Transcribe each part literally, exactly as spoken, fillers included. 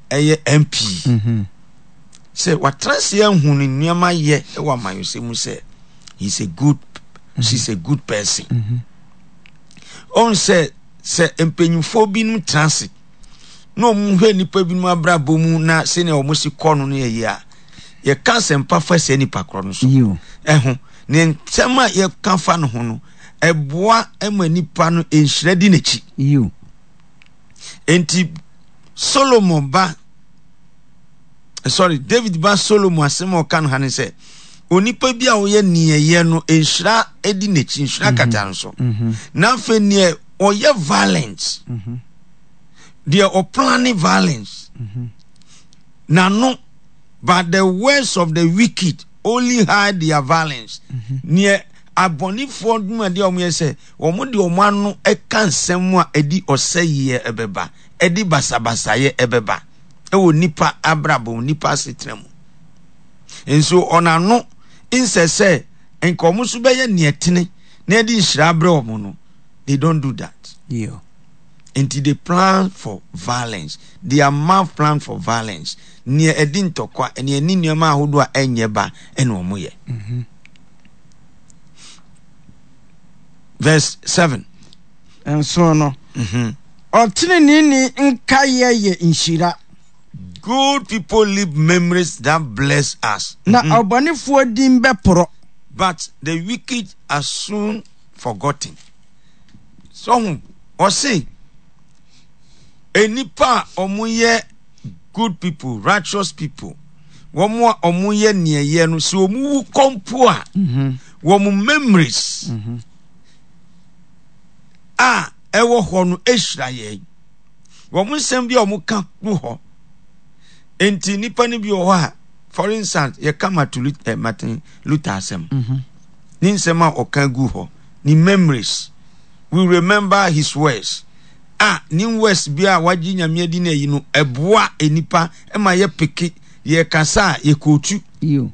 eye M P mhm say what transia hunu nneema ye e wa mayose mu say he's a good mm-hmm. she's a good person mhm on say say empenyufo bi nu transi no mu hwe nipa bi nu abrabo mu na se ne omo si kɔ no no ye a ye ka sempa fa se nipa kro no so eho ne nsema ye ka fa no ho no eboa ema nipa no enhira di nachi you enti Solomon ba sorry David ba Solomon asema kan ha ne se onipa bi a wo ye niye no enhira edi nachi enhira kata nso na fe ne o ye violence mhm they are planning violence mhm na no but the words of the wicked only hide their violence near aboni for dum de omo yese omo de omo anu e kan semu a edi osaye ebeba edi basabasa ye ebeba e wo nipa abrabo nipa setremu enso onano insese enkomo so be ye nietene na edi nhira abre omo no they don't do that yeah until they plan for violence their mouth plan for violence near edin tokwa ene ani nneema ahodo a enyeba ene omo ye mhm verse seven and so no mhm otini ni nkaye ye inshira good people leave memories that bless us na obonifo din beporo but the wicked are soon forgotten so o say enipa omuye good people righteous people womo omuye nieye no so omu kompo a mhm womo memories mhm ah ewo ho no ehira ye womo nsem bi omu ka no ho enti nipa ni bi o ha for instance ye kama to eh, Martin Luther asem mhm ni nsem a oka gu ho ni memories we remember his words ah ni words bi a waji nyame adi na yi no eboa enipa ema ye peke ye kasa ye kotu you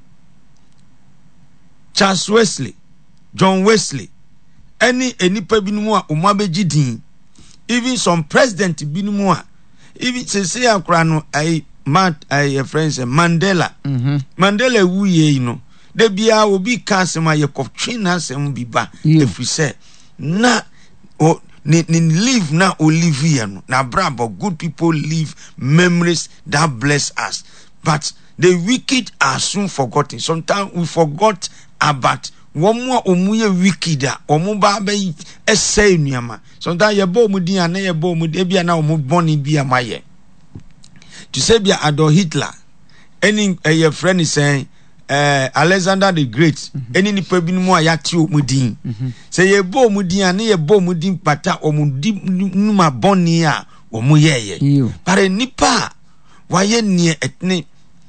Charles Wesley John Wesley any enipa binumu a umma begidin even some president binumu a even say say akra no ai mat ai friends Mandela mhm Mandela wuye yi no de bia obi ka asema ye koftwe na asem bi ba efri say na o ni, ni live na o live here no na brabo good people leave memories that bless us but the wicked are soon forgotten. Sometimes we forgot about one more omuye wicked omu ba be essay nyama sometimes ye bo mu din ana ye bo mu de bia na omu boni bia maye to say bia Adolf Hitler any uh, your friend is saying uh, Alexander the Great mm-hmm. any nipa bi mu ayati omu din mm-hmm. say ye bo mu din ana ye bo mu din pata omu di numa boni a omu yeye pare nipa wa ye nie etne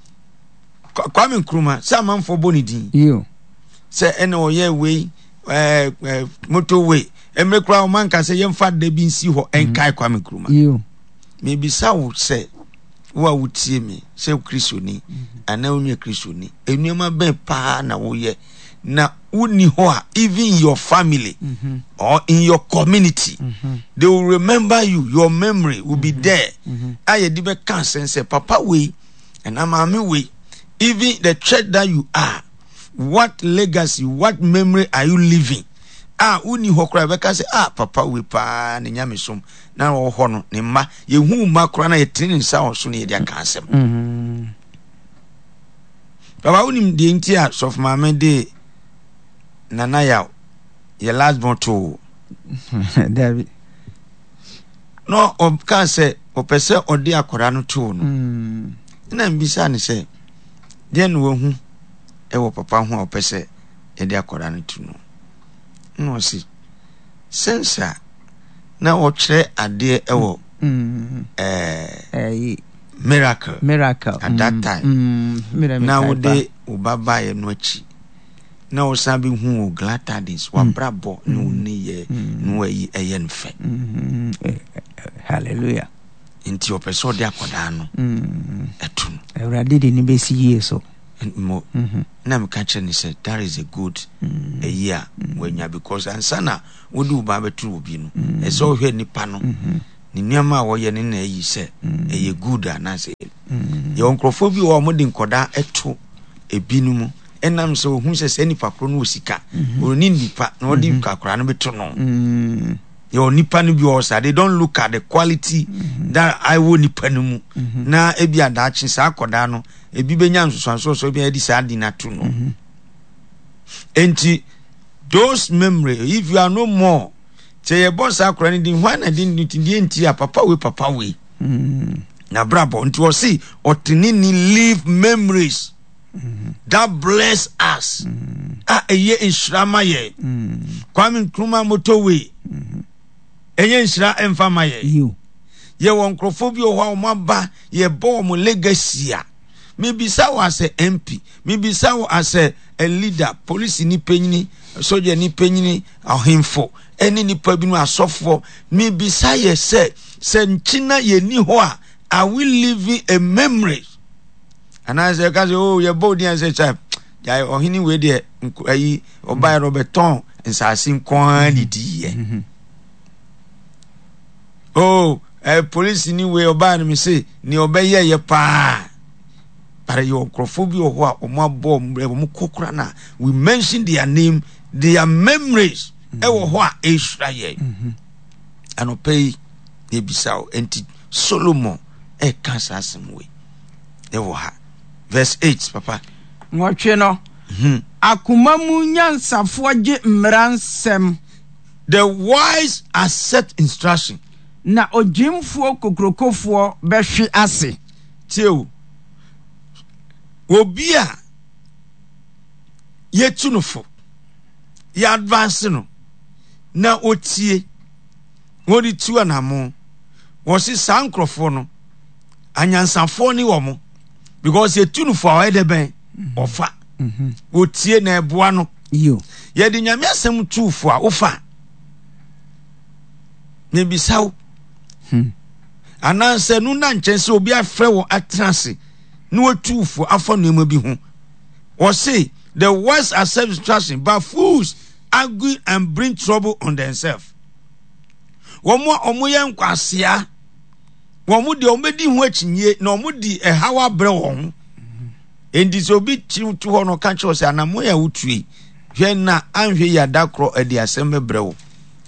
Kwame Nkrumah sa manfo boni din yo say ene oye we eh motorway emrekra o man ka say yemfa da bi nsi ho enkai Kwame Nkrumah yo maybe sa wo say wo awutie me say Kristoni ana onye Kristoni enuema ben pa na wo ye na uni ho a even in your family mm-hmm. or in your community mm-hmm. they will remember you your memory will mm-hmm. be there mm-hmm. aye di be kan sense papa we and amami we even the church that you are what legacy what memory are you living ah uni hokra be ka say ah papa we pa ne nyamesom na wo ho no ne ma ye hu ma kra na ye tinin sa wo so ne ye dia ka asem mhm baba uni de ntia sof mama de nana ya ye last born to David no o ka say o pese o de akora no to no mm na mbisa ne say de no hu e wo papa ho o pese ye de akora no to no no si sensa na o kire ade e wo mm eh eh miracle miracle at that time mm na wo de o baba ye no achi na o sabi hu o glatadis wa brabo no ni ye no ayi eye nfe hallelujah inti o peso de akoda no mm etun Ewrade de ni be si yeso mo na me catch ni say that is a good mm. a year mm. when you because ansana wo do ba betu obi no e so hwe nipa no ni nneɛma a wɔyɛ ne na ayi sɛ ɛyɛ good anaasɛ yɛ nkurɔfoɔ bi wɔ ɔmo de nkɔda ɛto ebinu mu ɛnam sɛ ohun sɛ sɛ nipa koro no osika oni nipa na ɔde kakora no beto no yɛ nipa no bi ɔsa they don't look at the quality that I wo nipa no mu na ebi adaachi saa akɔda no ebi benya nsosanso so bi adi saa di na to no enti those memory if you are no more say your boss akora ni din hwan na din din enti a papa we papa we na brabo nti o see otini ni leave memories that bless us a eye inshirama ye Kwame Nkrumah motorway eye inshira emfama ye ye won krofo bi o hwa o maba ye bo mo legacy a maybe saw as a M P maybe saw as a, a leader police ni penyini soldier ni penyini ahemfo eni ni pa bi no asofo maybe say ye say se nchina ye ni ho a are we living a memory and I say cause oh ye body and say chap ya ohini we de ayi obai Roberton nsase nkwan didi ye oh eh police ni we obai me say ni obeye ye pa para your crofobia or omo bomb mo kokra na we mention their name their memories e wo ho a ehura ye and opay de bisao enti Solomon e kan sasem we e wo ha verse eight papa ngotwe no akoma mu nyansafo ge mmransem the wise accept instruction na ojimfo kokrokofo behwe ase tio obia yetunufo ya advance no na otie wodi tu anamo wo si sankrofo no anyansafo ni wo mo because yetunufo a wede ben ofa otie na eboa no yo ye di nyame asem tuufo a ofa ne bisaw hmm ananse nu na nchense obi afre wo atrase no tuufo afa no ema bi ho or say the wise accept instruction but fools argue and bring trouble on themselves womo omo ye nkwasea womo de omedi ho achinye na omo di ehawa bre won endi so bi tu ho no kan cho se anamo ya wutue hwe na anhwe ya dakro edi asem bre wo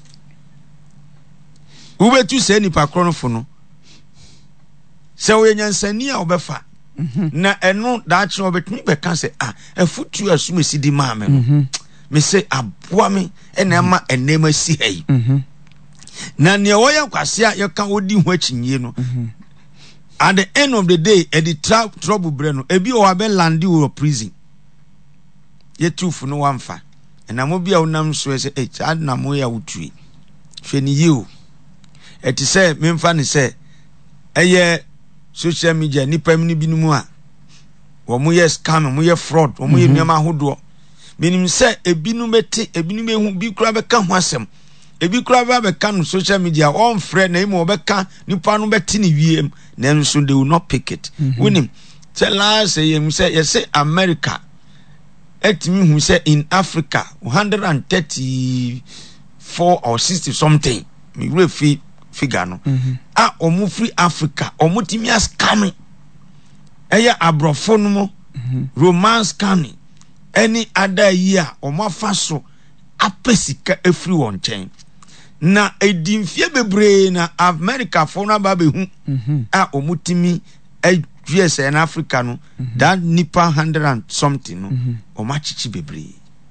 wo betu se nipa kro no fo no se wo nyansani a obefa na eno da chi obetumi be kan se ah afutu asumesi di ma me no me se aboa me ena ma enema si hai na ne wo ya kwase a ye kan odi ho achinye no at the end of the day e di trouble bre no ebi o abe landi wo prison ye tufu no wamfa ena mo bia unam so se e cha na mo ya wutue hwe ni yi o eti se memfa ne se eye social media ni pamini binumu a wo mo ye scam mo ye fraud wo mo ye nneema ahodo menim se ebinu beti ebinu behu bi kura be ka ho asem ebi kura ba be ka no social media on frɛ na imo be ka nipa no beti ni wiem na nso they will not pick it wonim tell us say say yes say America etimi hu say in Africa one hundred thirty-four or sixty something me refi figure no a omu free Africa omu timi as scamming eya abrofo no mo romance scamming any other year omu afa so apesika efri won chen na edimfie bebre na America fo na ba be hu a omu timi U S in Africa no that nipa one hundred and something no omu achichi bebre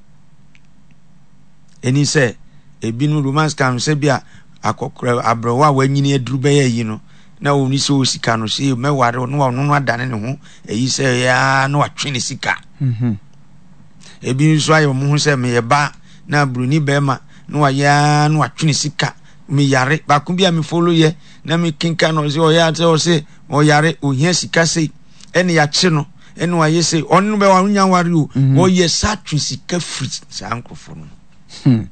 eni say ebinu romance scam se bia akokra abrowa wanyini aduru be yi no na oni so sika no se meware no no adane ne ho eyi se ya no atwe ne sika mhm ebi so ayo mo ho se me ba na bruni be ma no aya no atwe ne sika me yare ba ku bia me follow ye na me kinka no se o ya te o se o yare o hia sika se ene ya che no ene wa ye se onu be wa nya ware o o ye sa atwe sika free sa ankofo no hmm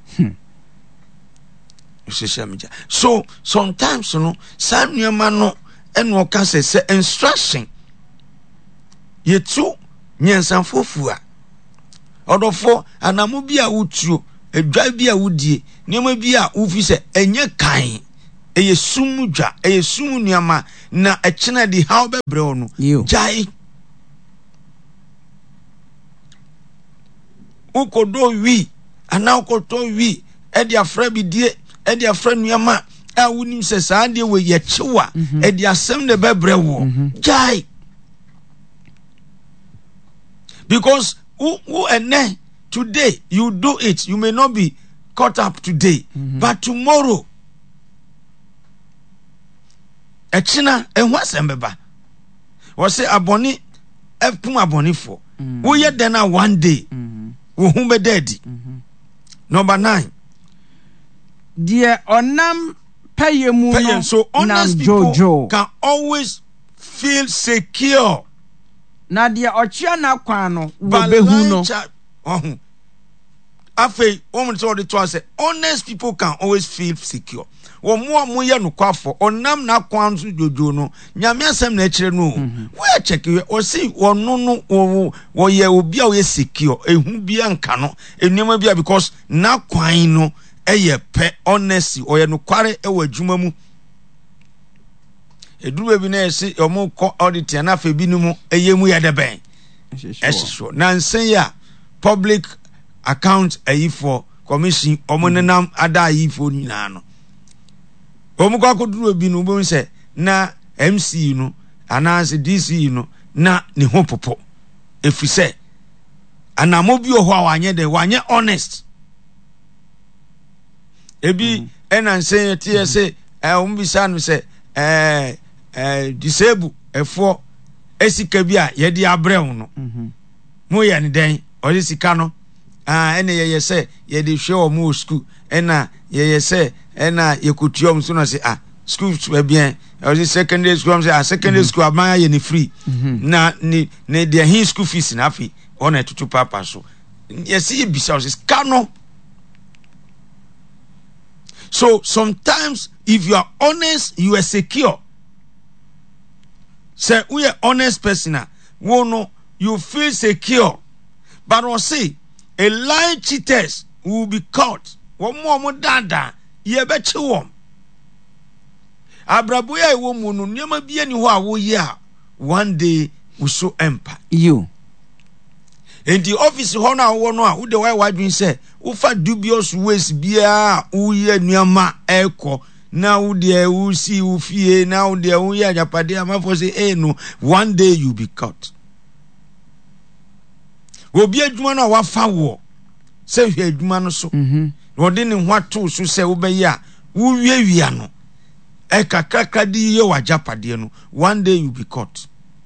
social media. So sometimes you know some new man no and no can say say instruction ye tu nyensan fofua odofo anamu bia wutuo edwa bia wudie niam bia ufi se enye kan eye sumu dwa eye sumu niama na echena di how bebre ono jai ukodo wi ana ukoto wi e dia fra bi die e dia fra niama a wonim se saa de we ye chewa e dia asem de bebre wo jai because who who ene today you do it, you may not be caught up today, mm-hmm. but tomorrow echina enwa sembeba wo say aboni epum aboni for wo ye den na one day wo hu be dead. Number nine, dear onam payemu no so honest people jojo. Can always feel secure. Na dear ochia na kwan no wo behu no oh afi woman told it to say honest people can always feel secure. Wo mo mo ye no kwafo onam na kwan so jojo no nyame asem na kire no we check we o see wonu no wo ye obi a we secure ehu bia nka no enuma bia because na kwan no eye pe honesty o ye no kware e wa adwuma mu eduru bi na ese omo ko audit na fa bi no mu eye mu ye de ben esho na nsen ya public account ayi for commission omo nenam ada ayi for ni na no omo kwa koduru bi no bo nse na M C no ananse D C no na ne ho popo efise anamo bi oho a wanye de wanye honest ebi ena nsen tie se eh omo bi sa no se eh eh disable efo esika bi a ye de abrew no mo ye ne den o de sika no ah ene ye ye se ye de hwe o mo school ena ye ye se ena ye kutuom so no se ah school be bien o de secondary school say ah secondary school aban ye ni free na ni ne de hin school fees na afi ona tutu papa so ye see bisa o se kano. So sometimes if you are honest, you are secure. Say we are honest person, wo no you feel secure. But we say a lie cheaters will be caught. One more mo dada ye be che wom. Abraboya e wo mu no nyama bia ni ho a wo ye a one day we so empire. You. In the office ho na wo no a wo de why wadwin say wo fa dubious ways bia wo ye nyama eko na wo de wo si wo fie na wo de wo ye ajapade amafo say eh no one day you be caught. Wo bi adwuma no wa fa wo say hwe adwuma no so mhm wo de ne ho ato so say wo be ya wo wie wia no e kakaka di ye wajapade no one day you be caught.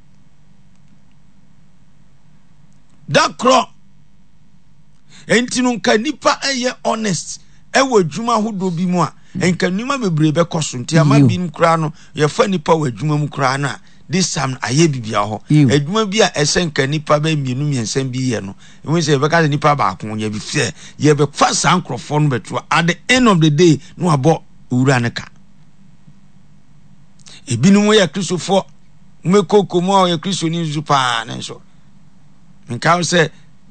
That crow enti no nka nipa eye honest e wo adwuma hodo bi mu a enka nima bebre be koso nti ama bi m kra no ye fa nipa wo adwuma mu kra na this time aye bibia ho adwuma bi a ese nka nipa ba mienu miensan bi ye no we say be ka nipa ba akon ye bi fe ye be fa san krofo no beto at the end of the day no abo owura ne ka ebinu ye kristofo mmekoko mo ye kristo ni zupa na so nka say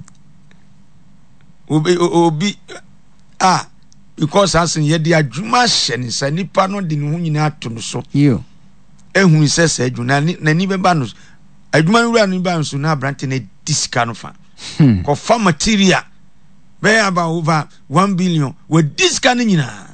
obi obi ah because as in ye dia adwuma hye ne sa nipa no de ne hu nyina ato no so you ehun se se adwuna na ni be ba no adwuma no wura no ba so na brante na disika no fa ko fa material be about over one billion we disika no nyina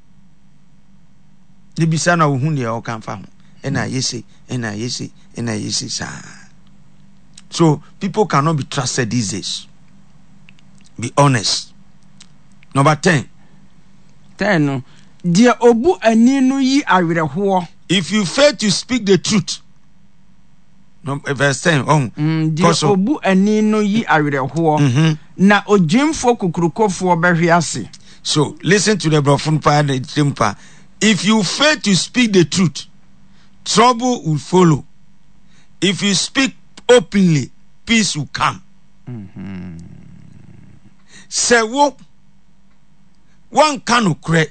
de bisa na wo hu ne o kan fa ho ena yesi ena yesi ena yesi sa. So people cannot be trusted these days. Be honest. Number ten. ten. Dear obu ani no yi awerɛhoɔ. If you fail to speak the truth. No, verse ten. Oh. Mm, dear obu ani no yi awerɛhoɔ. Mhm. Na ojimfo kukurukofoɔ bɛhwe ase. So listen to the brofun pa the temper. If you fail to speak the truth, trouble will follow. If you speak openly, peace will come. Mhm. Say wo one can okre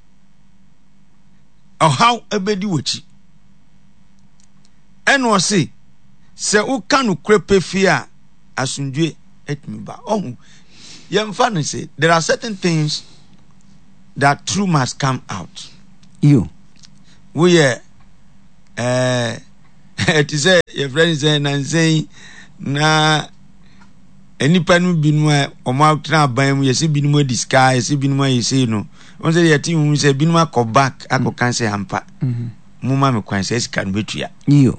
or how ebedi wochi eno say say wo kan okre pefia asundwe etimi ba oh yemfa no say there are certain things that truth must come out. You we eh it is your friend saying and saying na enipa no binu a omo tra ban mu yesi binu mu disguise yesi binu mu yesi no on say yeti mu say binu akọ back akọ kan say ampa mhm mu ma me kwan say sika no betua yo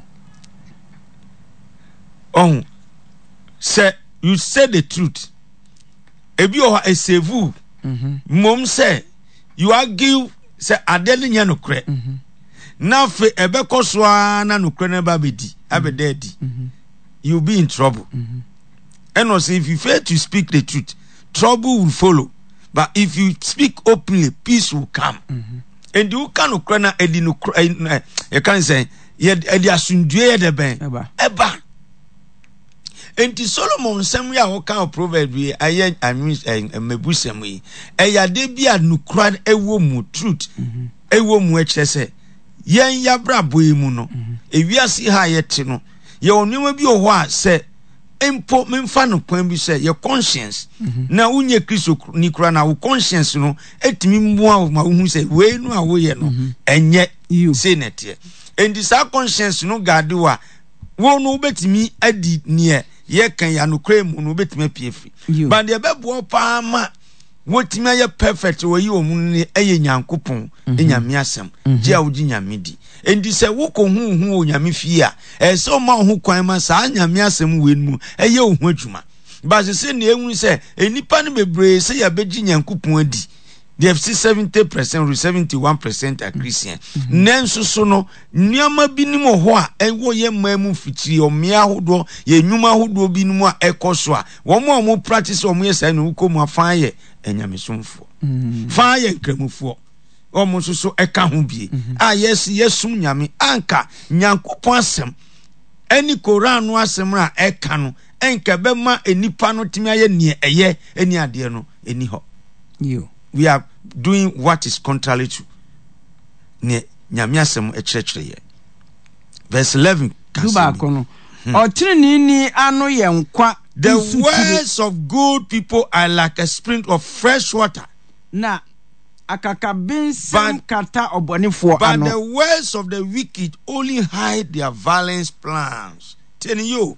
oh say you say the truth ebi o ha save mhm mom say you argue say adele nya no kre mhm na fe ebe koso na no kre na ba bedi abedadi mhm you be in trouble mhm and also if you fail to speak the truth, trouble will follow. But if you speak openly, peace will come. Mm-hmm. And you can't cry now. You can't say you asundue the ben eba. And the Solomon some ya what kind of proverb we I I mean mebusem we eya de bia nukra ewo mu truth ewo mu eche se yen ya brabo emu no ewiase ha ye te no ye onwema bi oho a se empo memfa no kwan bi say your conscience mm-hmm. na unye Kristo ni kura na wo conscience no etimi mboa ma wo hu say we no a wo ye no mm-hmm. enye say netie and this conscience no gade wa wo no betimi adi ne ye kan ya no kura mu no betimi apiefi but the bebo pa ma wotimi aye perfect wo yi omu ne eye nyankopon enyame asem je a wo gi nyame di endi se wo ko hu hu onyame fie a e se o ma hu kwan ma sa nyame asem we nu eye ohu adwuma ba se ne ehun se enipa no bebre se ya begi nyankopon adi the F C seventy percent or seventy-one percent are Christian nenso so no niama binim ho a ewo ye mamu fitiri o mia hodo ye nwuma hodo binim a ekoso a wo mo mo practice o mo ye sai no ko mo afan ye enyamesomfo fa ye nkramufo o mo so so eka ho bie a yes yesum nyame anka nyankopon asem eni Koran no asem ra eka no enka be ma enipa no timi aye ne eye eni ade no eni ho you we are doing what is contrary to ne nyame asem e kirekire ye verse eleven duba kono o trini ni anu ye nkwa the words of good people are like a spring of fresh water na akaka binsem kata obonefo ano but the words of the wicked only hide their violent plans. Tell you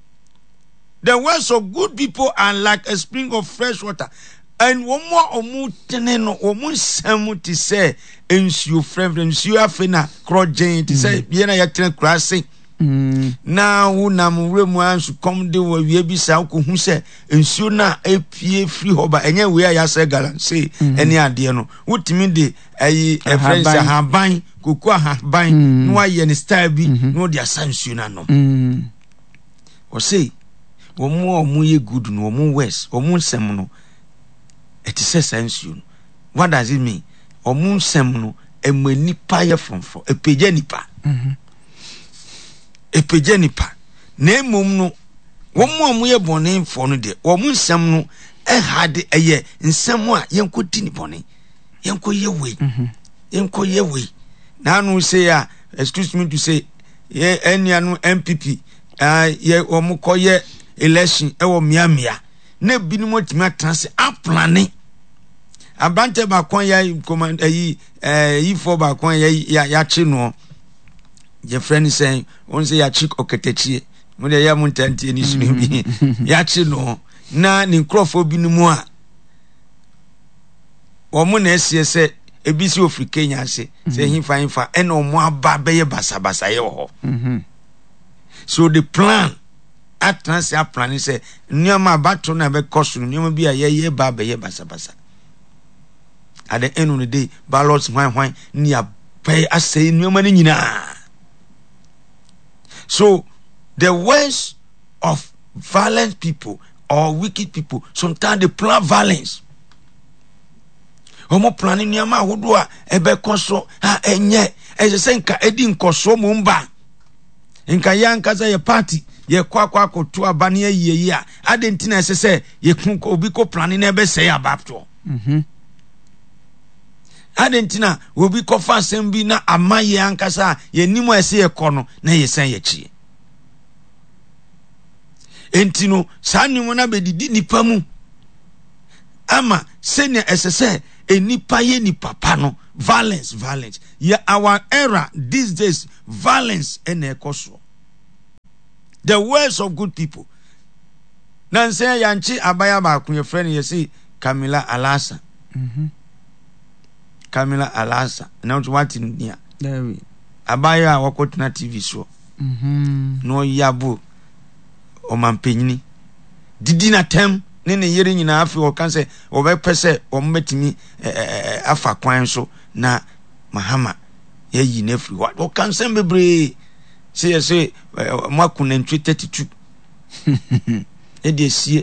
the words of good people are like a spring of fresh water. And one more omu teneno omu samu ti say ensuo friend ensuo afena crojen ti say ye na ya tene krase na wo na mure mu ansu kom de wo wie bi sa ko hu say ensuo na epie free hoba enye we ya say galanse eni ade no wotimi de ayi e friend say haban koku haban no aye ni style bi no de asansuo na no o say wo mu omu ye good no omu west omu sem no. It is sense you. What does it mean? Omun semno emani pa ye fonfo epeje nipa. Mhm. Epeje nipa. Na emom no wo mo omu ye bone fo no de. Omun semno e hade eye nsem a yenkodi ni bone. Yenko ye we. Mhm. Yenko ye we. Na no say ya excuse me to say ye enia no M P P ah ye omu koye election e wo miamia. Ne binimo tima trans a planning abante ba kon ya command yi eh yi for ba kon ya ya chi no je friend say on say ya chi oketechie mo de ya muntantie ni sunu bi ya chi no na ni crofo binimo a o mo na esie se ebisi ofri Kenya se se hinfa hinfa e na o mo aba be ye basa basa ye ho mhm so the plan at trans ya plan say nyama bato na be kosu nyama bi a ye ye ba be ye basa basa at the end of the day ballots hwan hwan ni a pay asay nyama ni nyina. So the words of violent people or wicked people sometimes they plan violence. Omo planning nyama hodo a ebe koso ha enye e se nka edi nkoso mo mba nka yanka za ye party ye kwa kwa koto abane ayiyi a adentina ese se ye kunko obi ko plan na ebe se abapto mhm adentina obi ko fa asem bi na amaye ankasa ye nimo ese ye kono na ye san ye chi entino sa nimo na bedidi nipa mu ama se ne ese se enipa ye ni papa no violence violence yeah our era these days violence ene ekoso the words of good people nanse yanchi abaya ba kun your friend you see Camila Alasa mhm Camila Alasa now to what in here there abaya wakotuna T V show mhm no yabo o mampenyini didi na tem ne ne yere nyina afi o kan se o be pese o metimi afa kwan so na mahama ye yi na free what o kan se bebre se se makuna ntwe thirty-two e de sie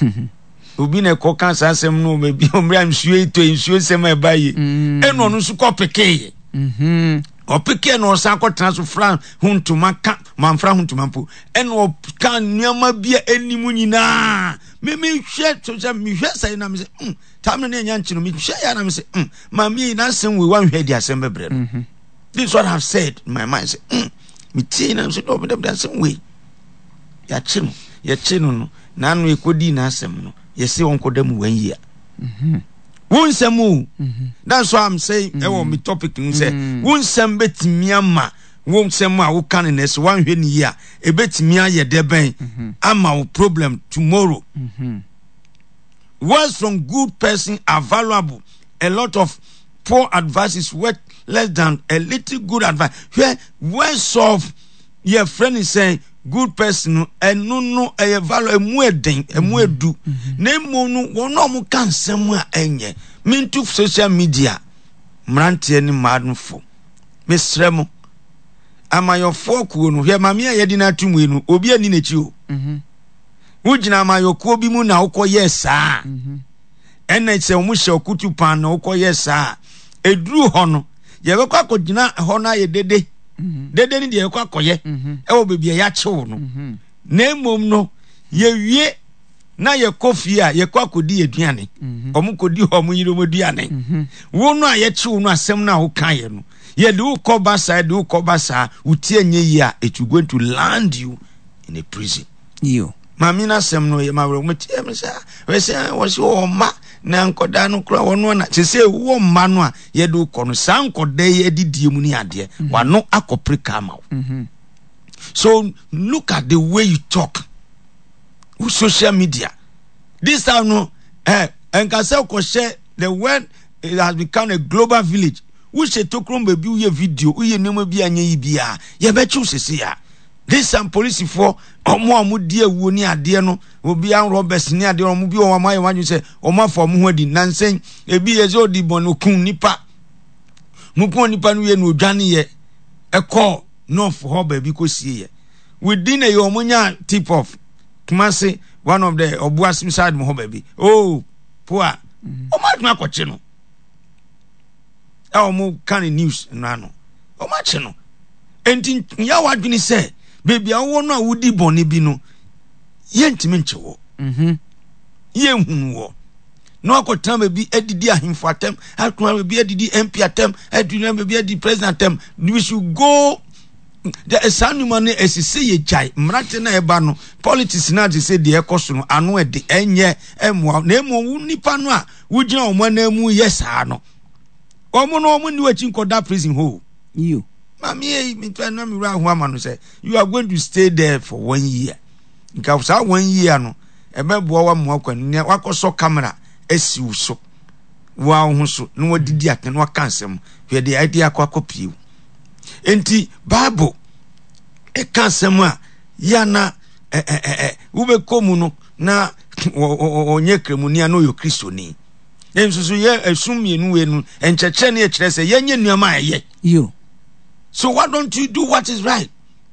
obi na ko kan sa asem no be bi o mra nsuo to nsuo sem e baye e no no so ko pekeye mhm o peke no sa ko tran so fran huntuma ka manfra huntuma mpo e no kan nyama bia enimu nyina me me hwe to se me hwe sai na me se mm tam no na nya nchi no me hwe ya na me se mm ma me na sem we wan hwe di asem bebre no this what I have said in my mind say mm me tie na so do be asem we ya chi no ya chi no no na no ekodi na asem no ye se won kodam wan yi a mhm won semu that's why I'm saying e won me topic no say won sem betimi ama won sem a wo kan na se wan hwe ni yi a e betimi aye de ben ama wo problem tomorrow mhm words from good person are valuable a lot of poor advice is worth less than a little good advice where words of your friend is saying good person and no no e value emu eden emu edu na emu no won o mu kan sem a enye me to social media mrante ni madnfo me sremo amayofo ku no hwe mame ye di na tumwe no obi ani na chi o mhm wugina amayoko bi mu na ukoye saa mhm ene se omu hye okutu pan na ukoye saa eduru ho no ye bekwa kodina ho na ye dede dede ni de ye kwa koye e wo bebia ya chewo no na emom no ye wie na ye kofi a ye kwa kodi eduane omu kodi ho mu yiro moduane wo no a ye chewo no asem na wo kan ye no ye de wo koba saa de wo koba saa utie nye yi a it will going to land you in a prison yo mamina sem no ye mawre mutie me sa we se wo se wo ma na nkoda no kura wono na se se wo ma no a ye do ko no san nkoda ye didie mu ni ade wano akoprika ma mhm so look at the way you talk with social media this time no eh enka se ko share the word it has become a global village we se tokrom baby we video we nemo bi anya yi bia ye be chu sese ya this some police for omo amudi ewu ni ade no obi an robbers ni ade omo bi o amaye wanju se omo afọ mo hodi nansen ebi ye zo di bon okun nipa mukun nipa no ye no odwane ye ekọ north ho ba bi ko sie ye within a yo munya tip off Kumasi one of the obuasim side mo ho ba bi oh poa o ma tuna ko che no e omo kan news no ano o ma che no enti ya wadwini se baby awo no a wudi boni bi no ye ntimi nchewo mhm ye hunu wo no akotan baby edidi ahemfo atem akoma baby edidi M P atem eduna baby edidi president atem we should go the esanuma ne esise ye jai mrate na eba no politics na de say de ekoso no ano e de enye emwa na emu nipa no a wugina omo na emu yesa no omo no omo ni wachi nkoda prison ho yo Mami, me try na me ra ho amano say you are going to stay there for one year. Nka sa one year no e be bo wa mo akwan ne wakoso camera esi wo so. Wa ho so no wadidi aten wa kansem. Hwe de idea akwa copy. Enti Bible e kansem a ya na eh eh eh wo be komu no na onye kremuni na yo Kristo ni. Ensusu ye esum mienu we no encheche na e kire se ye nye nuama aye. yo So why don't you do what is right?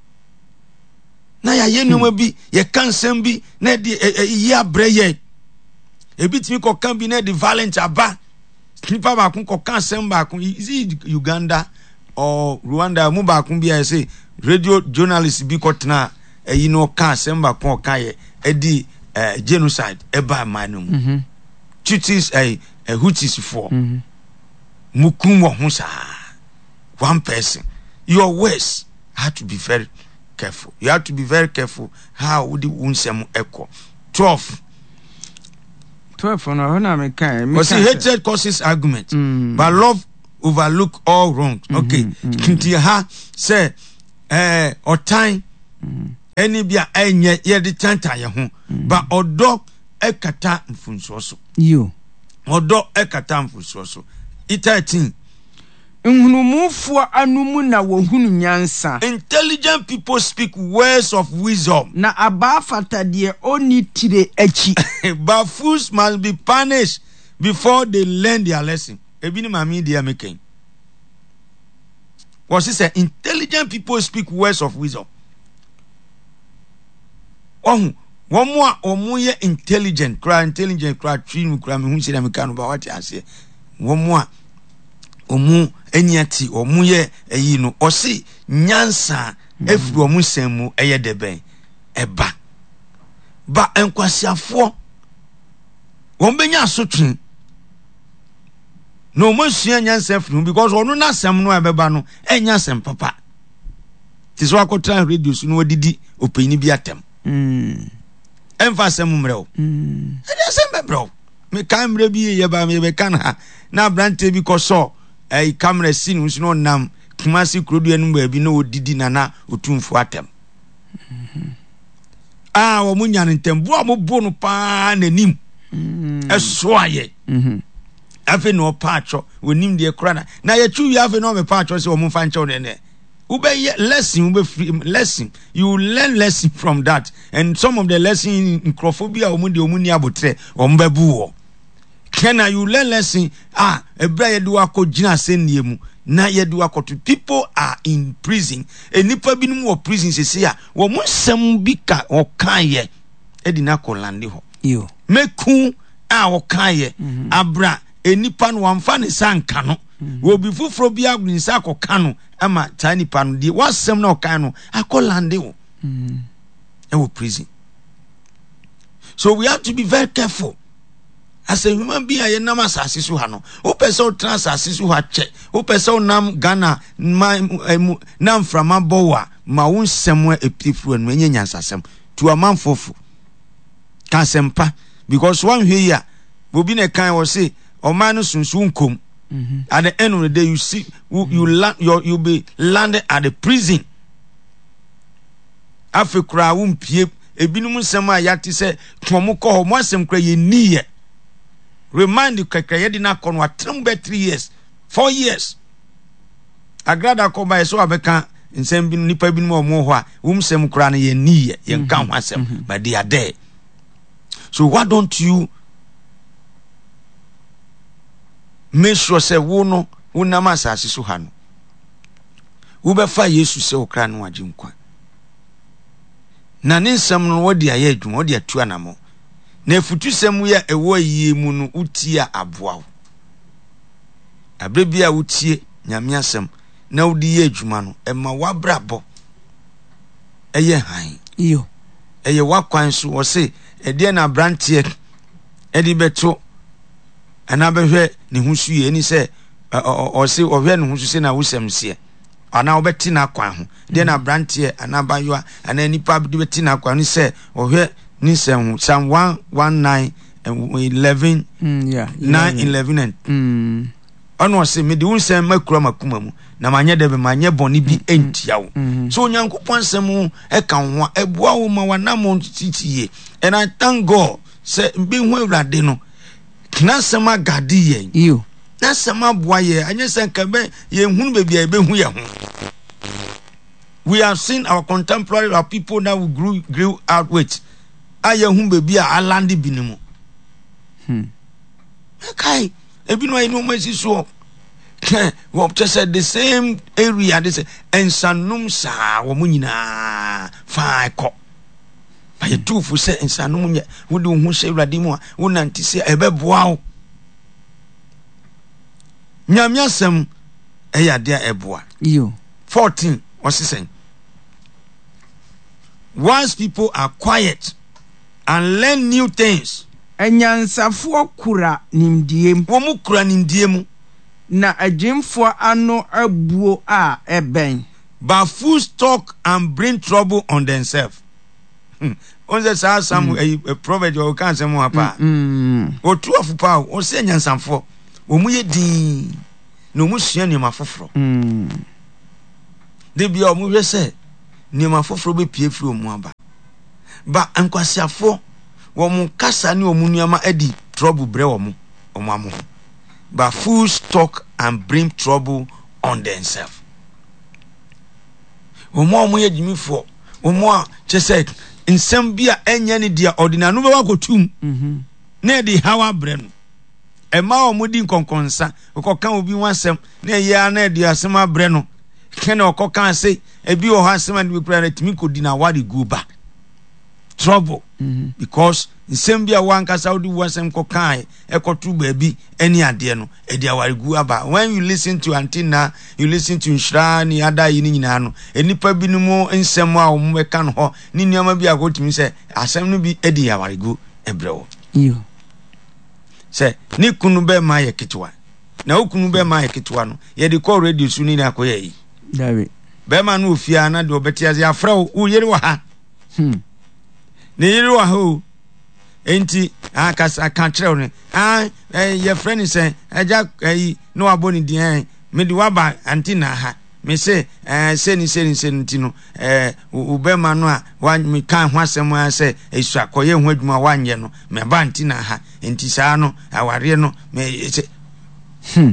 Na ya ye numa bi ye kan sem bi na di ye abre ye. E bi timi ko kan bi na di violent aba. Nipa ba kun ko kan sem ba kun is it Uganda or Rwanda mu ba kun bi I say radio journalist bi ko tena e yi no kan sem ba kun kan ye e di genocide e ba manum. mhm Tutsis eh Hutsis for. mhm Mukum wo ho sa. One person. Your words have to be very careful. You have to be very careful how would the unsem echo. twelve. twelve no ho na me kan me was hatred causes argument mm. but love overlook all wrong. Mm-hmm, okay nti mm-hmm. ha say eh otan eni bia enye ye de tanta ye ho but odo ekata mfunso so yo odo ekata mfunso so thirteen nhunumufo anumu na wohunu nyansa. Intelligent people speak words of wisdom. Na abafata de oni tire echi. But fools must be punished before they learn their lesson. Ebini mami dia making. What she said, intelligent people speak words of wisdom. Oh, one more or more intelligent, cry intelligent, cry tree, cry me who said I'm kind of what I say. One more. Omu enyati omu ye eyi no osi nyansa efuru omu semu eye deben eba ba enkwasiafo won benya asotwen no mo sua nyansa efuru because onu na sem no ebeba no enya sem papa tiso akotra radio su no odidi openi bi atem mm emfa sem mrew mm e sem bebrew me kan mre bi ye ba me be kan ha na brante bi ko so ai camera scene nso no nam kumasi krodu enu baabi na odidi nana otumfu atem mhm ah wo munya ntembo a mo bo no pa nanim mhm eso aye mhm afi no paacho wonim de kora na ye chu wi afi no me paacho se wo mo fa nche ne ube lesson ube free lesson you learn lesson from that and some of the lesson in crophobia wo mu de wo mu ni abotre wo mbabu wo can you learn lesson ah ebra yedu akogina seniemu na yedu akoto people are in prison enipa binum wo prison sese a wo monsem bi ka okaye edina ko lande ho yo meku a okaye mm-hmm. abra enipa no wamfa ne sanka no mm-hmm. wo bi fufuro bi agun sa akoka no ama tani pa no di wasem na okan no akolande ho mhm e wo prison. So we have to be very careful. As a human being, I am asasi su hano. O person trans asasi ha che. O person nam Ghana ma nam from abowa ma un semwe epifru en wenye nyansasem. To a man fofu. Kan sempa because one here bobi ne kan was say o man sunsun kom. At the end of the day you see you, you land you you be landed at the prison. Afrikra um pie ebinum nsem a yati se tomo ko ho mo asem kra ye niye. Remind you kaka yedi na kono atrem be three years four years agrada ko ba so abeka nsem bi nipa bi no mo ho a um sem kura na ye niye ye nka ho asem but they are there. So why don't you make sure say wo no una masasi so ha no wo be fa Yesu se o kra no aginkwa na ne nsem no wodi aye adwuma wodi atu anamo na efutu semu ya ewo yie mu no utia aboa abre bia utie nyame asem na udi ye adwuma no ema wabrabo eye han iyo eye wakwan so wo se ede na brantie edi beto ana behwe ne husu ye ni se o se o hwe ne husu se na wusem se ana obeti na kwan ho de na brantie ana bayo ana nipa bi beti na kwan ni se o hwe ni sem Psalm one nineteen and eleven mm yeah nine eleven and mm ono se me de unsem makura makuma mu na manye de be manye boni bi entia wo so onyankopon sem e kan ho eboa wo ma wanam titiye and I thank God say be hu awrade no na sem agadi yen iyo na sem aboa ye anye sen ka be ye hunu be bia be hu ye ho. We have seen our contemporary our people that we grew grew out with aya hu bebi a alandi binimu hmm okay ebi no inu ma siso wo say the same area this ensanum sa wo munyina fa ko ba ye tufu se ensanum nya wo de hu hye urade mu a wo nanti se ebeboa wo nyamiasem eyade eboa yo fourteen osisen once people are quiet and learn new things enyansafo kura nimdiem wo mu kura nimdiem na agimfo ano abuo a eben but fools talk and bring trouble on themselves. hmm. on the sa some a proverb or can say more pa or two of power or say nyansan for o mu ye din no mu sua ni mafoforo de bia o mu hwe se ni mafoforo be pie firi o mu aba ba ankwasiafo wo mu kasa ni o mu nuama adi trouble bre wo mu o mu amu but fools talk and bring trouble on themselves. Omo omo ye jimifo omo a chese nsem bia enya ne dia ordinary no be wakotum mhm na di hawa bre no e ma omo di nkonkonsa okoka obi wansem na ye na di asema bre no ke na okoka say e bi o ha asema ni kura na timi kodi na wari go ba trouble mm-hmm. because nsem bia wankasa odi wansem kokan e kotu baabi eni ade no e dia wari go aba. When you listen to Antina, you listen to Nshra ni ada yi ni nyina no enipa bi no mu nsem a wo meka no ho ni nneoma bi akotimi se asem no bi e dia wari go ebrewo yo se ni kunu be ma ye kitwa na okunu be ma ye kitwa no ye de call radio su ni na koye yi dawe be ma no ofia na de obetiaze afra wo yeri wa ha hmm ne yeri wa ho enti akasa kan kire ne ah ye friend say aja eh no aboni din me di waba Antina ha me say eh say ni say ni say nti no eh ubema no a wa me kan ho asem a say esu akoye ho adwuma wanye no me ba Antina ha enti saa no aware no me say hmm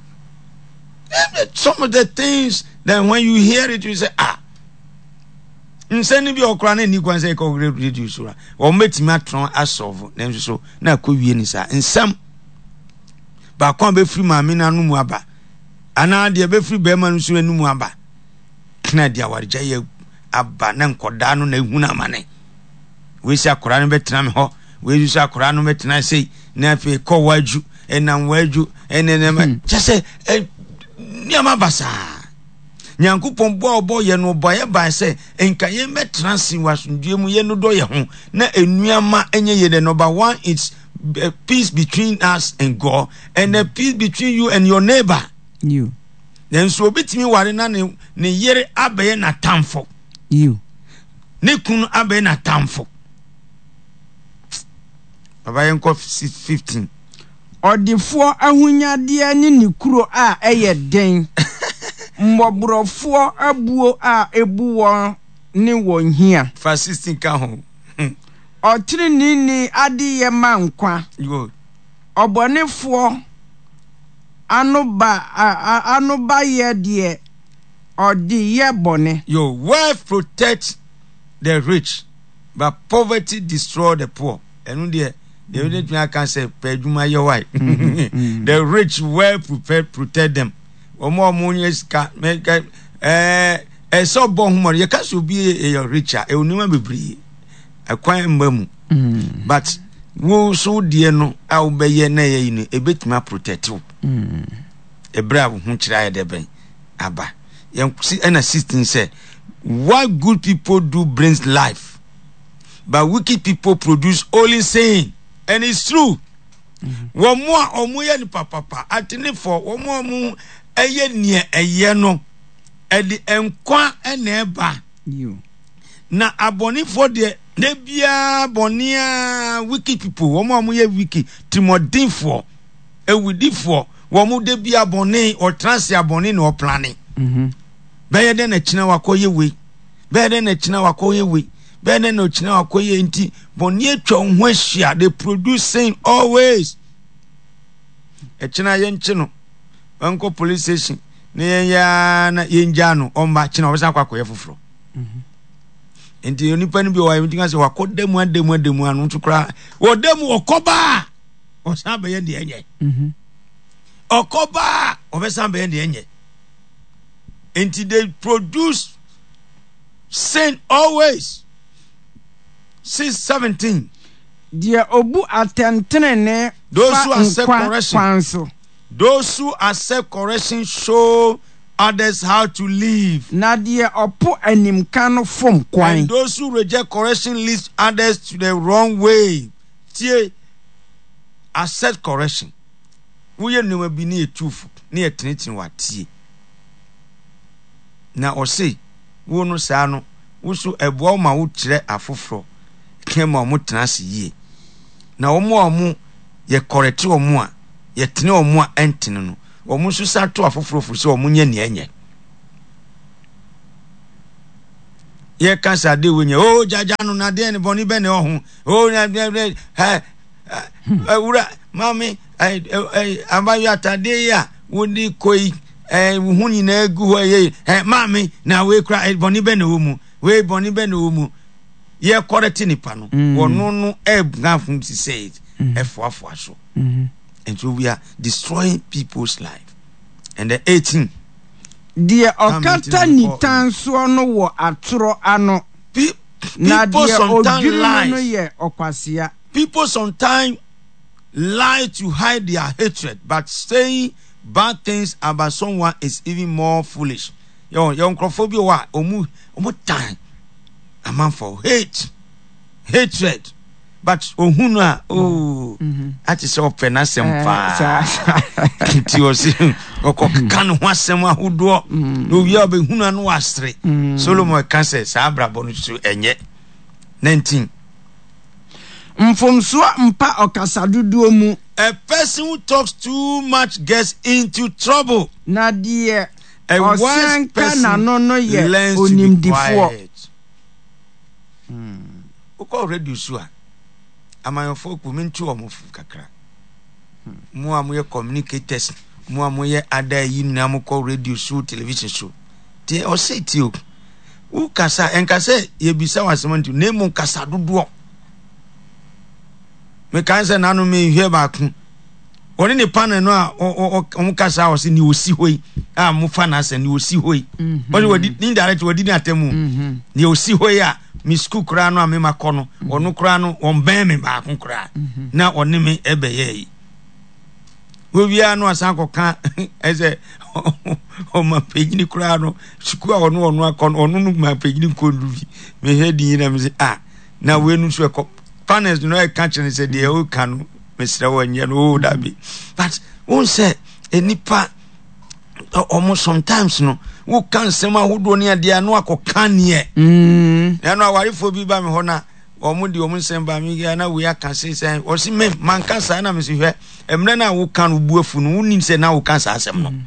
some of the things that when you hear it you say ah nsani bi okra na ni kwan say ko reduce ra o metimi atron asolve na nso na akowie ni sa nsam ba kon be free ma me na no mu aba ana de be free be ma no so anu mu aba na dia warja ye aba na nkoda no na ehuna mane we si akora no betina me ho we si akora no betina sei na afi ko waju enam waju enenema chese ni amabasa nyankopon bo obo ye no boye ban se enka ye metransi wasundue mu ye no do ye ho na enuama enye ye the number one it's uh, peace between us and God and the peace between you and your neighbor you then so betimi ware na ne ne yere abaye na tamfo you ne kunu abaye na tamfo abaye nko fifteen odifo ahunyade ni ne kuro a eye den mbobrofo abuo a ebuwo ni wonhia fa sixteen ka ho otiri ni ni adiye mankwa good obonefo anuba anuba ye de odi ye bone. Your wealth protect the rich but poverty destroy the poor. And there they mm-hmm. I can say peduma your wife the rich well prepared protect them. Omo munye ska make eh eh so bon humor you can so be a richer e onima bebre akwan mbamu but wo so de no a wo beye na ye ni e betima protect wo mm e bra wo hu kira ye de ben aba yen si na sixteen say what good people do brings life but wicked people produce only sin. And it's true. One more or more than papa at any for one more moon a year near a year no at the enquire and never you now a bonny for the nebia bonia wicked people one more more wiki timothy for a widi for one more debia bonnet or transia bonnet or planning better than a china wakoye way better than a china wakoye way. Bene no china wakoye nti bonnie twa ho ahia they produce sin always e china ye nchi no banko police station ne ya na yenja no omba china obesa kwakoye foforo mhm nti onipa ni bi wa yinga se wakodemu ademu ademu anu ntukura wodemu okoba osabe ye de enye mhm okoba obesa be ye de enye nti they produce sin always. six seventeen dia obu atentenene those who accept correction those who accept correction show others how to live na dia opo animka no fom kwan and those who reject correction lead others to the wrong way tie accept correction we ye no bi na etufu na etenetin watie na o say wo no saa no wo so ebo ma wo kire afoforo kema omo tenase yie na omo omo ye correct omo a ye tene omo a entene no omo so sa to afoforo so omo nya ne enye ye kansa de wenye oh jaja no na de ne boni be ne ohun oh na ha ura mami ai abayo atade ya woni koi eh hu nyina egu ho ye eh mami na we kra boni be ne omu we boni be ne omu ye correct nipa no wono no e gafum to say it e foafo so and so we are destroying people's life. And the eighteen dear okata ni tanso no wo atoro ano na dear odwiri no ye okwasea. People sometimes lie to hide their hatred, but saying bad things about someone is even more foolish. Yo, yo, nkrophobia wa omu omu time a man for hate, hatred, but ohunu a oh, ati se opena sempa. Ti o si okokka no ho asem ahodo no wi obe hunu anu asre. Solomon kan se sa abrabo no so enye. nineteen Mfomso mpa okasaduduo mu. A person who talks too much gets into trouble. Na die a wise person no no ye learns to be quiet. Hmm. Uko radio so a amayofo ku mintu omofu kakra. Mu amoye communicators, mu amoye ada yi na mo ko radio show, television show. Tie o say ti o. U kasa enkasa ye bisa wasemantu na mu kasa dodo. Me kanse nanu me hwe ba ku. Oni ne panel no a o kasa o se ni osi hoi. Ah mu fa na se ni osi hoi. Oni wodi ni direct wodi ni atemu. Ni osi hoi a mi school kra no a me makono. Onu kra no on ben me ba ku kra. Na oni me ebe ye. We wi anu asan kan eze o ma pejini kra no school a onu onu akono onu nu ma pejini kondu bi. Me hedi na me se ah na we nu so e panels no e catch and say the o can Mister Wanya no dabi. But one say enipa almost sometimes no who can sema who do near dia no akoka ne mm na no awarefo bi ba me ho na omo di omo nsem ba me na we aka say say o si me man kan sa na me si hwe emre na wo kan bu afu no woni say na wo kan sa asem no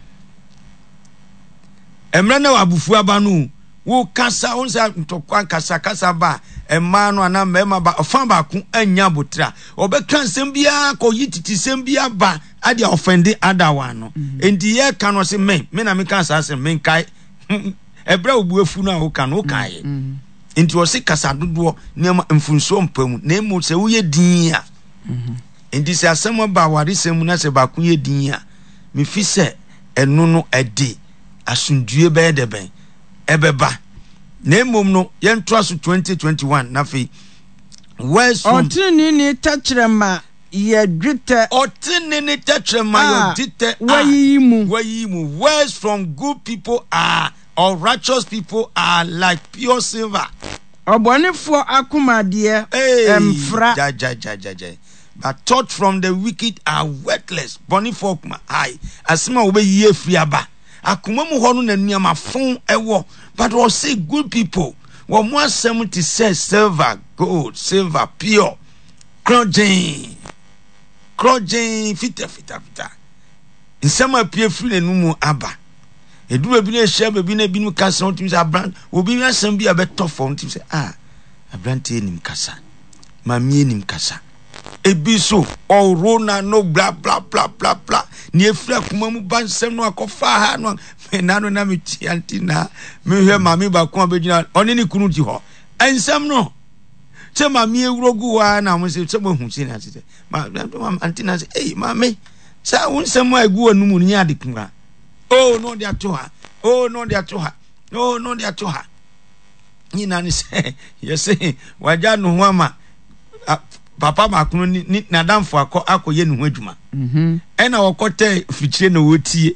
emre na abufu aba no wo kasa on say ntokwa kasa kasa ba emma no ana mema ba ofan ba ku anya botra obeka nsem bia ko yititi sem bia ba ade offend ada one no enti ye ka no se me me na me kan sa asem me kai ebra obu afu no a wo kan wo kai enti o se kasa dodo nema mfunso mpamu na emu se wo ye din a enti se asem ba wari sem na se ba ku ye din a me fi se enu no ade asundue be de ben ebeba na mom no yentra so twenty twenty-one na fe words from otini ni tachrema ye dwite otini ni tachrema ye dwite wayimu wayimu words from good people are or righteous people are like pure silver obonefo akomade emfra ja ja ja ja ja but thought from the wicked are worthless bonifo kuma ai asema wo be yie friaba akuma mu ho no na nuama fon ewo but we say good people we more seventy says silver gold silver pure crojin crojin fita fita fita insama pie free nu mu aba eduru bi na hye ba bi na bi nu kasa on tim say brand obi wi asem bi abeto fo tim say ah abrante enim kasa mami enim kasa ebiso orona no bla bla bla bla bla ni efra kuma mu bansem no akofa ha no me na no na me tiantina me hwe mami ba ko abegina oni ni kunu ti ho ensem no che mami ewrogu wa na mo se che mo hu si na se ma antina se eh mami sa unsem agu anumu ni adekura oh no dia to ha oh no dia to ha oh no dia to ha ni na ni se yes waja no ho ama papa makunu ni nadamfo akọ akoye ne ho adwuma mhm ena wokote fichire na wotie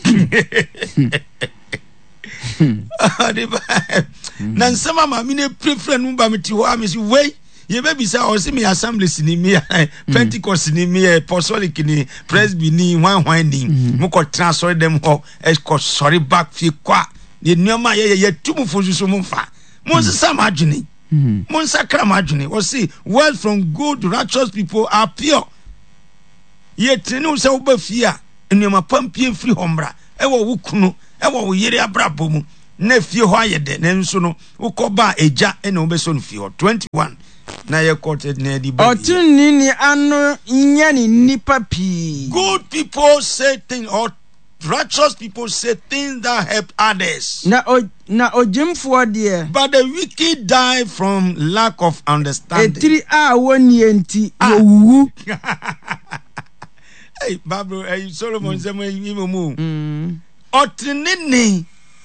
na nsema ma mi ne prefer nu ba meti ho amisi wei ye be bisa o se me assemblies ni mi Pentecost ni mi apostolic ni presby ni hwan hwan ni mo ko transfer dem ho e ko sorry back fi kwa ni nuama ye ye tumfo susu mo fa mo se sam adwene Monsakra madwene. We see words from good righteous people are pure. Ye trenu se wo ba fie a enema pampie free hombra. E wo wukunu, e wo wo yere abrabo mu. Na fie ho ayede na nso no ukoba eja e na obeso no fie ho. twenty-one na ye quoted na di ba. Otuni ni ano nya ni nipa pi. Good people say things, or righteous people say things that help others. Na o na ojimfo de. But the wicked die from lack of understanding. Etiri a woni enti owu. Hey, Babro, hey, Solomon say me mu. Mm. Otinini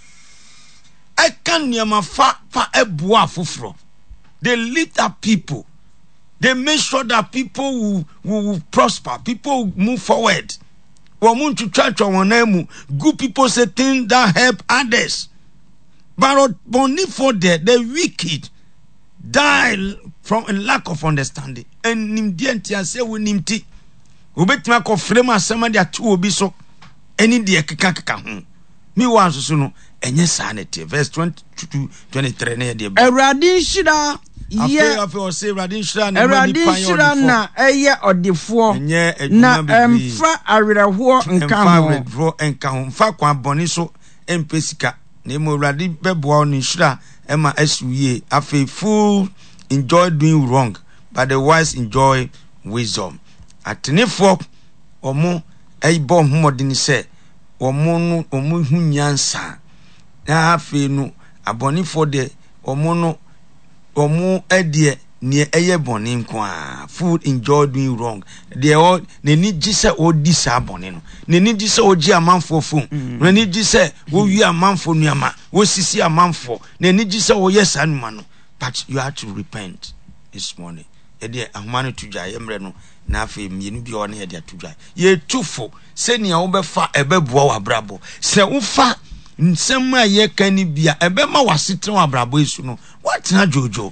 I can niama fa fa ebua fufro. They lift up people. They make sure that people will, will, will prosper. People will move forward. To church or good people say things that help others. But only for that, the wicked die from a lack of understanding. And nimdianti say we nimti. Ubetima ko frame asema dia tu obi so. Any dia keka keka ho. Mi wa so no enye sanity. Verse twenty-two twenty-three na dia. Eradi shida ye afi o say eradi shida na mani pan yo. Eradi shida na eye odefo. Na emfa awerehwo nka ho. Emfa awerehwo nka ho. Mfa kwa boni so empesika. Na mo eradi beboa oni shida ema asuye. Afi fool enjoy doing wrong, but the wise enjoy wisdom. Atenefo omo eibo homodini se omo no omo hu nyansa na afi no abonifo de omo no omo edie ne eye boni nko a food enjoy doing wrong de o ne ni gise o di sa boni no ne ni gise o gi amanfo fun ne ni gise wo wi amanfo nuama wo sisi amanfo ne ni gise o yesa numa no. But you have to repent this morning. E de ahumane tuja yemre no na afi mienu bi o na ye de atudwa ye tufo se nia wo befa ebeboa wa brabo se wo fa nsem a ye kani bia ebema wasetre wa brabo isu no what na jojo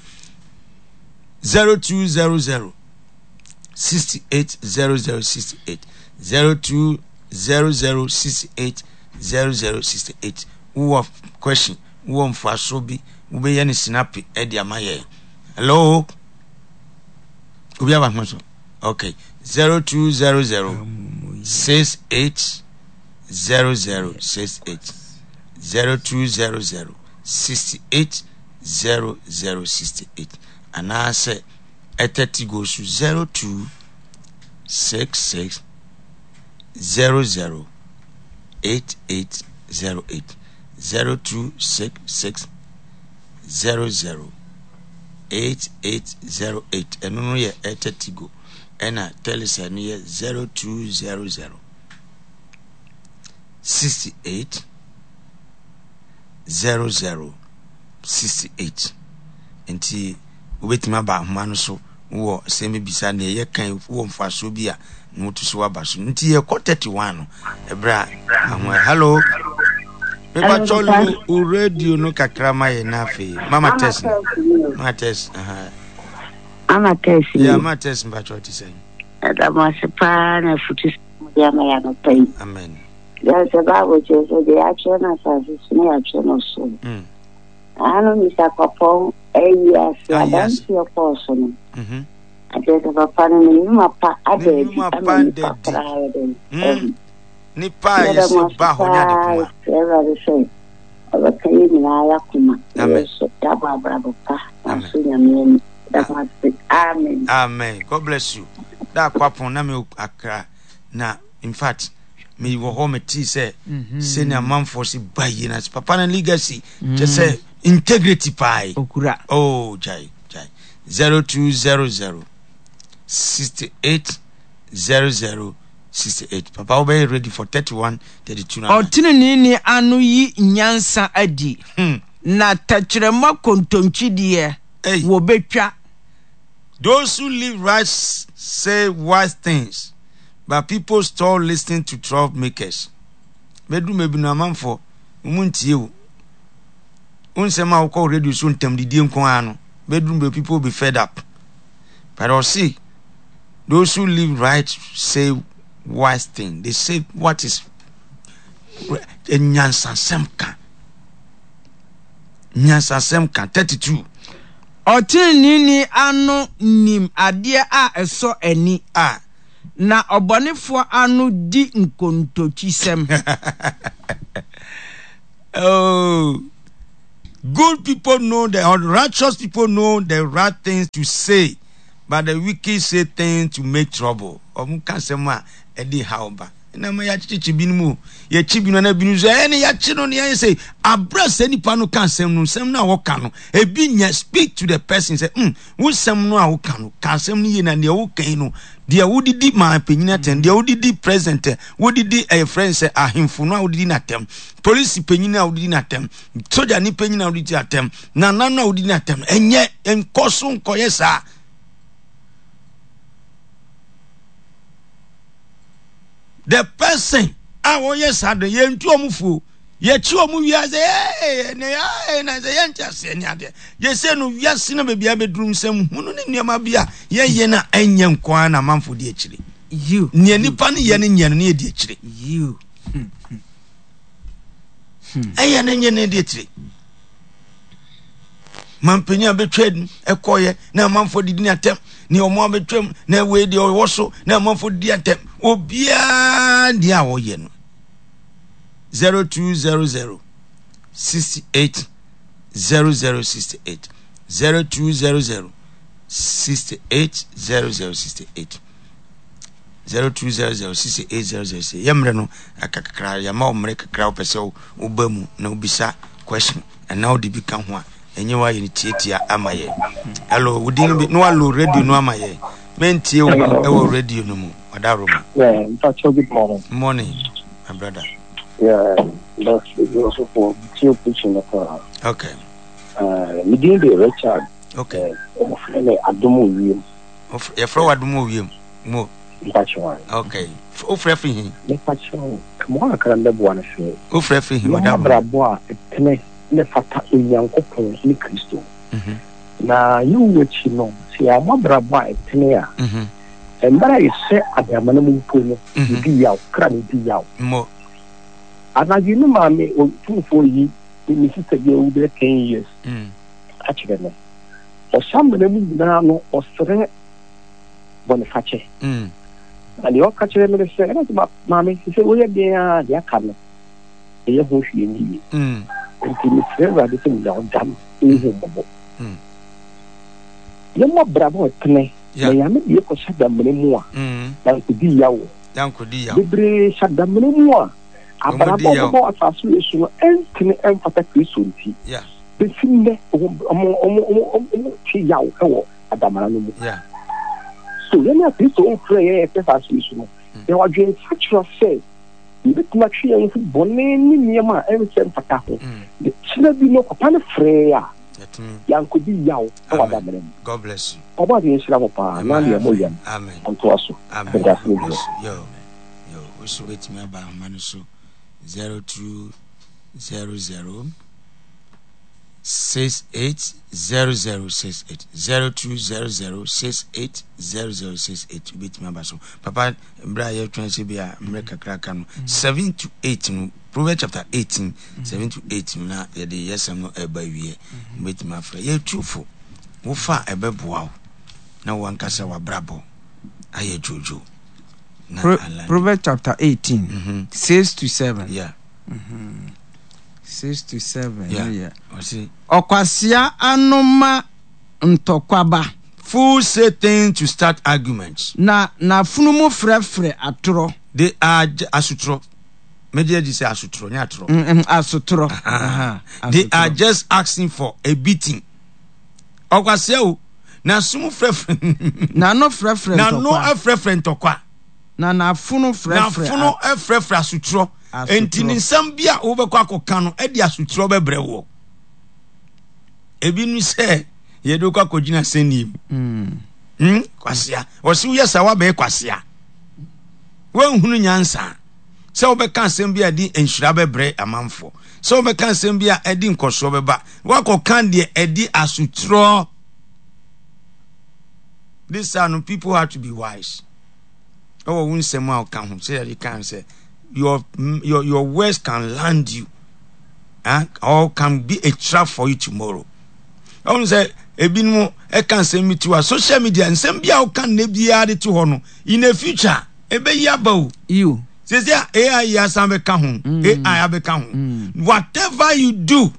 zero two zero zero six eight zero zero six eight zero two zero zero six eight zero zero six eight who question who on fasobi wo be ye ni snappy e de amaye. Hello ubi aba maso. Okay, zero two zero zero six eight zero zero six eight zero two zero zero six eight zero zero six eight. And I say thirty goes to zero two six six zero zero eight eight zero eight zero two six six zero zero eight eight zero eight. And no ye thirty go. Ena telesa niye zero two zero zero six eight zero zero six eight. Enti ubetima ba humano so wo semi bisa ne ye kan wo mfa so bia no to so aba so. Enti ye ko thirty-one ebra ahwa. Hello Papa Cholo u radio no kakrama ye na fe Mama Tess Mama Tess aha Ama test. Yeah, ama test mbacho tiseni. Ada masipa na futi ya maya no pay. Amen. Ya sababu je so de action na service ni action no so. Mm. Ano mi sa kopo eya sa dance yo person. Mhm. Ade ba pa ni mapa ade di ade. Mm. Ni pa ya se ba ho nya de kuma. Eva de say. Aba kai ni na ya kuma. Amen. So ta ba bravo ka. Amen. Amen. Amen. God bless you. That kwapon na me akra na in fact me wo ho me ti say say na man for si bayi na papa na legacy just say integrity pai okura. Oh jai jai zero two zero zero six eight zero zero six eight. Papa will be ready for thirty-one thirty-two now. Otini ni anu yi nyansa adi. Hmm. Na tachirema kontonchi die. Hey. Wo betwa. Those who live right say wise things, but people stop listening to troublemakers. Bedroom maybe no man for umunti you. Unsema uko radio soon tem di dim ano. Bedroom be people be fed up. But I'll see those who live right say wise thing. They say what is nyansa semka. Nyansa semka thirty-two. Otinini ano nim adeɛ a ɛsɔ ani a na ɔbɔnefoɔ ano di nkontokisɛm. Oh, good people know the or righteous people know the right things to say, but the wicked say things to make trouble. Omu kasema edi haoba. Na ma ya chichi binu ye chibi no na binu so ene ya chi no ne ya say abrase nipa no kan sem no sem na wo ka no e bi nya speak to the person say mm wo sem no a wo ka no kan sem no ye na ne wo kan no de wo didi ma penyina ten de wo didi present wo didi e friend say ahemfo no a wo didi na tem police penyina wo didi na tem soldier ni penyina wo didi na tem na na na wo didi na tem enye enkoso nkoye sa. The person I want yes had the yen to mufu ye chi omu wi ase eh ne ya na se yen cha se nya de ye se no wi ase na be bia bedrum sem hunu ne niam bia ye ye na enye nkwa na manfo de akire you ne nipa ne ye ne nya ne de akire you eye ne nya ne de akire mampenya betwed ekoye na manfo didi na tem ni omo betwem na we de owoso na manfo didi atem obia dia wo ye no zero two zero zero six eight zero zero six eight zero two zero zero six eight zero zero six eight zero two zero zero six eight zero zero six yamre no akakra yama omre kakra opese obamu na obisa question and now the bika ho a enye wa ye tietia amaye hello wudin bi no allo radio no amaye mentie wo e wo radio no mu wadaroma yeah good morning morning my brother yeah that's also for you preaching the car okay uh we did the Richard okay o friend adomo wiem of e fro adomo wiem mo mpacho okay o frɛ fi hin ne pacho mo akara ndebo ana so o frɛ fi hin wadaroma brabo a tene ne fata enyankopon ni Kristo mhm na yuwe chino si amabrabo a tene a mhm embara ise adamana mu pono bi yaw kra ni bi yaw mo anaji ni mame o tufo yi ni sister je u de ten years mm achire ne o shambe mu na no o sere boniface mm ani o kachire me se na ma mame se o ye de ya de aka no e ye ho hwie ni mm nti ni frera de se mu da dam e ho bobo mm ye mo brabo tene na ya me de ko shada mene mu a mm dan ko di yawo dan ko di yawo bebre shada mene mu a abrabo bo asaso yesu entene emfata Kristo nti yeah befinne omo omo omo omo chi yawo ewo adamara no mu yeah so when you Kristo on pray e asaso yesu no e wa dwen factual say you tuma twi en fu bonne ni niema e se emfata ho de china bi no papa ne freya yanko di yawo ewo adamara. God bless you. Oba di nsira mo pa na le mo yam Amen. onto aso Amen. Yo yo we so wait me about man so zero two zero zero six eight zero zero six eight zero two zero zero six eight zero zero six eight wait me about so papa bra ye twenty bia mreka kraka no seven to eight no Proverbs chapter eighteen seven to eight na ye de yesem no eba wie wait me afra ye truthful wo fa ebeboa na wankasa wa brabo aye jojo na Pro- Proverbs chapter eighteen mm-hmm. six to seven yeah mhm six to seven yeah, yeah. o see Okwasia anoma ntokwaba fools say things to start arguments na na funumu frefre atoro they are j- asutro media ji say asutro nya atro mm, mm, asotoro aha they are just asking for a beating okwasia o na sumu frefre na no frefre na no ntokwa frefre ntokwa na na funu frefre na funu frefre asutro enti ni nsam bia wo bekọ akoka no e di asutro bebre wo ebi nu se ye do kwa kogina senim mm hm kwasia wo si wo yesa wa be kwasia wo hunu nyansa se wo beka nsem bia di enhura bebre amanfo se wo beka nsem bia edi nkoso beba wo akoka de edi asutro. This are people have to be wise. Oh, when someone can say you can say your your your words can land you, huh? Or can be a trap for you tomorrow. I want to say ebinom e kan nsɛm mi to a social media nsɛm bia wo kan na bia de to ho no in the future e be yaba o you say say A I ya san be ka ho A I abeka ho whatever you do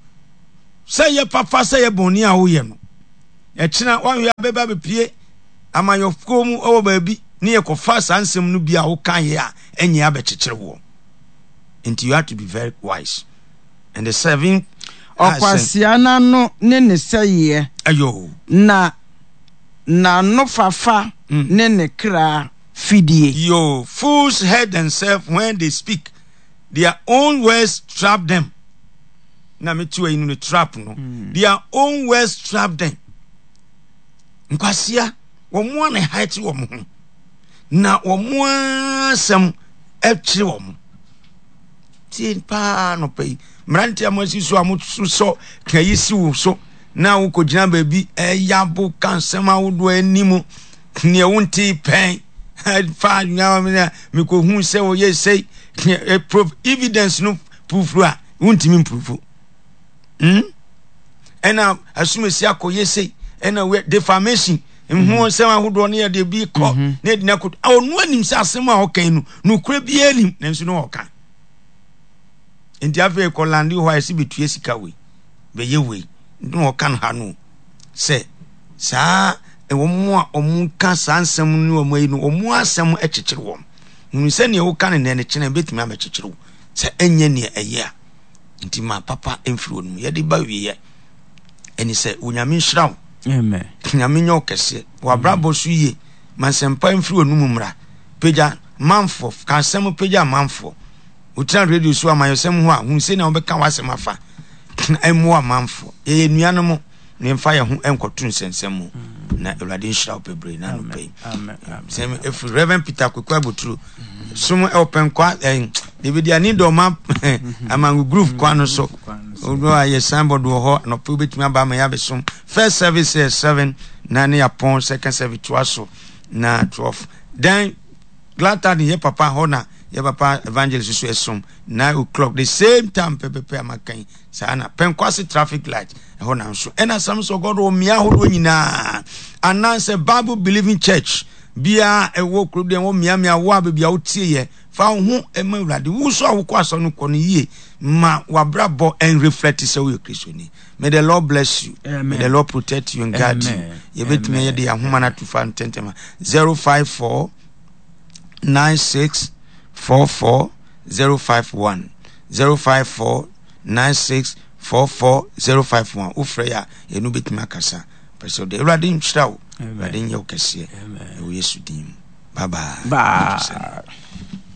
say ye papa say ye boni a wo ye no e kina wan wi abeba be pie amayofko mu owo ba bi ne ye kofa sansem no bia wo kan ye a enye abekekere wo. And you have to be very wise. And the seven okwasiana no ne ne seye ayo na na no fafa ne ne kra fidie. Yo, fools hurt themselves when they speak. Their own words trap them. Na me too in the trap no. Mm. Their own words trap them. Nkwasia wo mo na haiti wo mo. Na wo mo asem etri wo mo. Tin pa no pay. Mranti amosi so amosu so kayisi wo so. Na wo ko gina ba bi e yabo kansem awodo animu. Ne wonti pen. Fa nya me ko hu se wo ye say proof evidence no proof a wonti me proof. Hmm? Ena assume si akoye say ena we defamation hu se ahodo ne de bi ko na de na ko onu anim se asem a okan no no kura bi anim na nso no okan. Enti afa ko landi ho esi betue sika we be ye we no okan ha no se sa ewo mo a omu ka sansem no omu yi no omu asem ekekere wo nu se ne wo kan ne ne kene betimi amekekere wo se enye ne eye a nti ma papa emfiri onu ye de ba wiye eni se onyame nhira wo amen nyame nyo kese wa brabo so ye mansempa emfiri onu mumra peja manfo ka sem peja manfo utran radio so amayosem ho a hu se ne wo be ka wasem afa emu amanfo ye nuano mo ne mfa ye ho enkotu nsensem mu na Ewurade nhira opebre na no pay amen amen if Reverend Peter Kwekwa Boturu sumo open kwa eh David ani do ma amangu group kwa no so odo aye somebody ho no pe betumi aba ma ya besom first service is seven nine upon second service twaso na twelve then glad that ye papa ho na ye papa evangelist so esom nine o'clock the same time pepepe amakan sana penkwase traffic light ho na so ena sam so god o mia ho do nyina ananse Bible believing church bia ewo kro de wo mia mia wo abia wo tie ye fa ho ema Ewurade wo so awoko aso no kono yie ma wabrabo and reflect say we Christian. May the Lord bless you. Amen. May the Lord protect you and guide you. Ye betime ye de ahoma na to fan tentema zero five four nine six four four zero five one zero five four nine six four four zero five one ufreya enu betime akasa peso de Ewurade nhyira wo Ewurade nye okese e wo Yesu dim bye bye bye.